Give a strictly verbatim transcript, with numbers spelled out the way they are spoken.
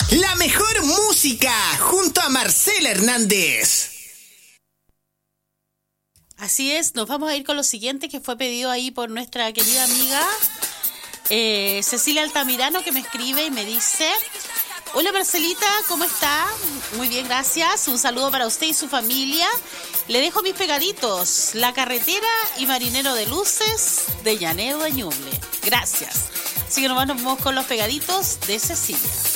La mejor música junto a Marcela Hernández. Así es, nos vamos a ir con lo siguiente que fue pedido ahí por nuestra querida amiga eh, Cecilia Altamirano, que me escribe y me dice: hola Marcelita, ¿cómo está? Muy bien, gracias. Un saludo para usted y su familia. Le dejo mis pegaditos, La Carretera y Marinero de Luces, de Llanero de Ñuble. Gracias. Así que nomás nos vamos con los pegaditos de Cecilia.